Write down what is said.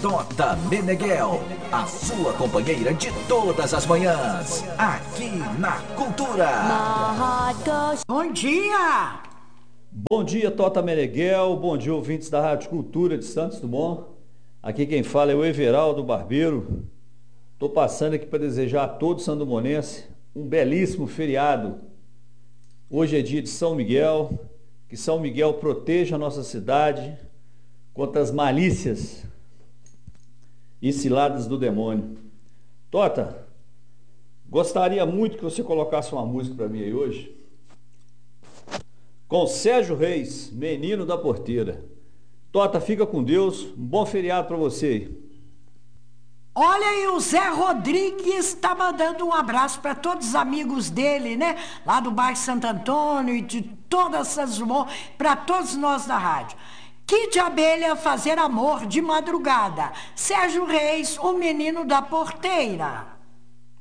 Tota Meneghel, a sua companheira de todas as manhãs, aqui na Cultura. Bom dia! Bom dia, Tota Meneghel, bom dia, ouvintes da Rádio Cultura de Santos Dumont. Aqui quem fala é o Everaldo Barbeiro. Estou passando aqui para desejar a todos sandumonenses um belíssimo feriado. Hoje é dia de São Miguel, que São Miguel proteja a nossa cidade contra as malícias e ciladas do demônio. Tota, gostaria muito que você colocasse uma música para mim aí hoje, com Sérgio Reis, Menino da Porteira. Tota, fica com Deus, um bom feriado para você. Olha aí, o Zé Rodrigues está mandando um abraço para todos os amigos dele, né? Lá do bairro Santo Antônio e de todas essas para todos nós da rádio. Kid Abelha, Fazer Amor de Madrugada. Sérgio Reis, o Menino da Porteira.